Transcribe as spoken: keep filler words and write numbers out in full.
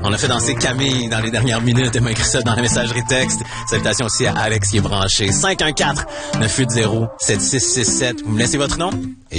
On a fait danser Camille dans les dernières minutes. Elle m'a écrit ça dans la messagerie texte. Salutations aussi à Alex qui est branché. cinq un quatre, neuf huit zéro, sept six six sept. Vous me laissez votre nom? Et